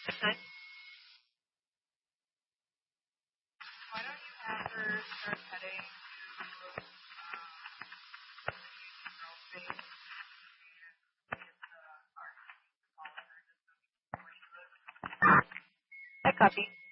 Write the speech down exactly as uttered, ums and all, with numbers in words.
Okay. Why don't you have her start heading to um, I copy.